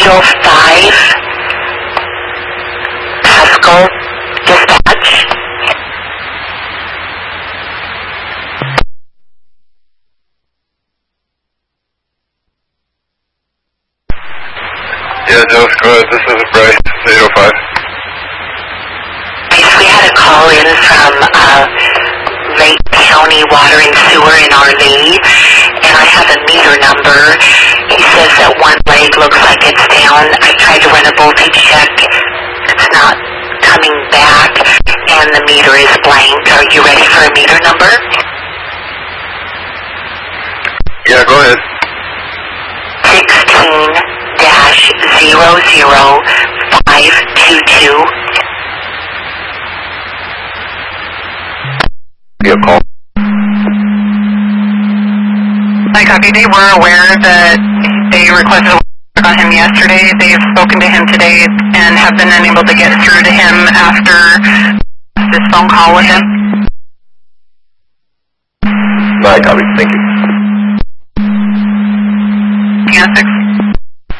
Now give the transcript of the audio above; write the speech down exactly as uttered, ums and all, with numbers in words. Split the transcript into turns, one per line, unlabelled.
Angel five, Pascal Dispatch.
Yeah, Joe, go ahead. This is Bryce, eight oh five.
We had a call in from uh, Lake County Water and Sewer in Arlee, and I have a meter number. He says that one leg looks like it's down. I tried to run a voltage check. It's not coming back, and the meter is blank. Are you ready for a meter number?
Yeah, go ahead.
sixteen dash zero zero five two two.
Give a call.
Hi, copy. They were aware that they requested work on him yesterday. They've spoken to him today and have been unable to get through to him after this phone call with him.
Bye, copy. Thank you.
Yeah, six.